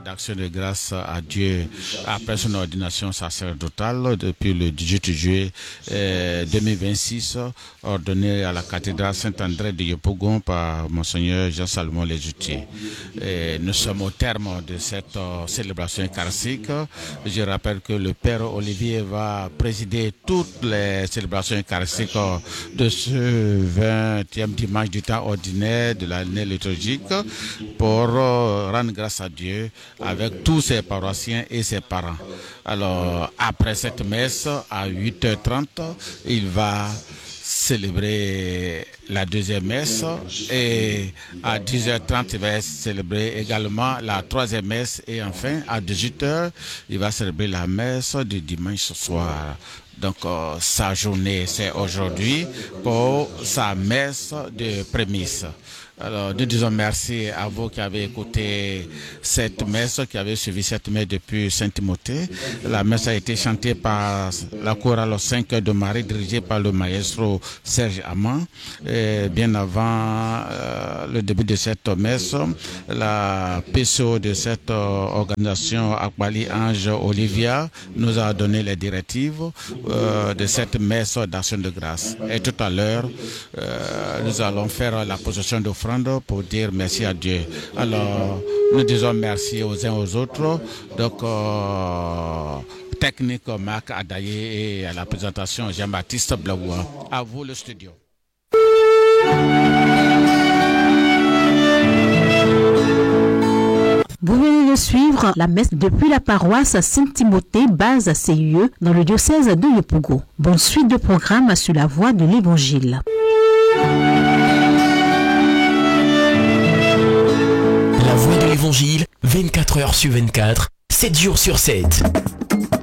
d'action de grâce à Dieu après son ordination sacerdotale depuis le 18 juillet 2026, ordonné à la cathédrale Saint-André de Yopougon par Monseigneur Jean-Salomon Lejoutier. Nous sommes au terme de cette célébration eucharistique. Je rappelle que le Père Olivier va présider toutes les célébrations eucharistiques de ce 20e dimanche du temps ordinaire de l'année liturgique pour rendre grâce à Dieu avec tous ses paroissiens et ses parents. Alors, après cette messe, à 8h30, il va célébrer la deuxième messe et à 10h30, il va célébrer également la troisième messe et enfin, à 18h, il va célébrer la messe du dimanche soir. Donc, sa journée, c'est aujourd'hui pour sa messe de prémisse. Alors, nous disons merci à vous qui avez écouté cette messe, qui avez suivi cette messe depuis Saint-Timothée. La messe a été chantée par la chorale 5 de Marie, dirigée par le maestro Serge Amand. Et bien avant le début de cette messe, la PCO de cette organisation, Akbali Ange Olivia, nous a donné les directives de cette messe d'action de grâce. Et tout à l'heure, nous allons faire la possession d'offrande pour dire merci à Dieu. Alors, nous disons merci aux uns aux autres. Donc, technique Marc Adaye et à la présentation Jean-Baptiste Blaoua. À vous le studio. Vous venez de suivre la messe depuis la paroisse Saint-Timothée, base CIE, dans le diocèse de Yopougon. Bonne suite de programme sur la voie de l'Évangile. La voie de l'Évangile, 24 heures sur 24, 7 jours sur 7.